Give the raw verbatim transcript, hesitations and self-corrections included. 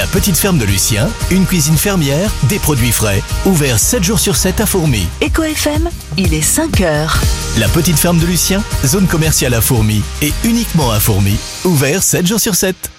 La petite ferme de Lucien, une cuisine fermière, des produits frais, ouvert sept jours sur sept à Fourmies. Eco F M, il est cinq heures. La petite ferme de Lucien, zone commerciale à Fourmies et uniquement à Fourmies, ouvert sept jours sur sept.